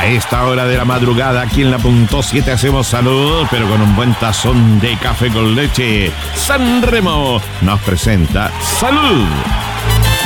A esta hora de la madrugada, aquí en la punto 7 hacemos salud, pero con un buen tazón de café con leche. San Remo nos presenta Salud.